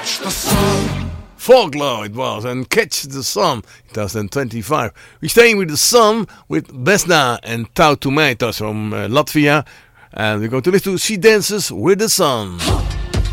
Folklore it was, and Catch the Sun, 2025. We're staying with the sun with Besna and Tautumaitos from Latvia, and we're going to listen to She Dances with the Sun.